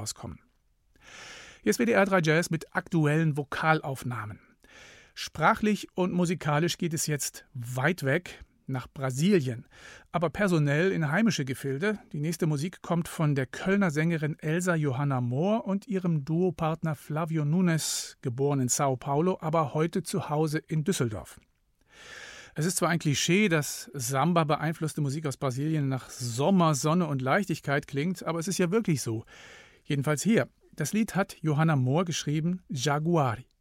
herauskommen. Hier ist WDR 3 Jazz mit aktuellen Vokalaufnahmen. Sprachlich und musikalisch geht es jetzt weit weg nach Brasilien, aber personell in heimische Gefilde. Die nächste Musik kommt von der Kölner Sängerin Elsa Johanna Mohr und ihrem Duopartner Flavio Nunes, geboren in Sao Paulo, aber heute zu Hause in Düsseldorf. Es ist zwar ein Klischee, dass Samba beeinflusste Musik aus Brasilien nach Sommer, Sonne und Leichtigkeit klingt, aber es ist ja wirklich so. Jedenfalls hier. Das Lied hat Johanna Mohr geschrieben, Jaguari.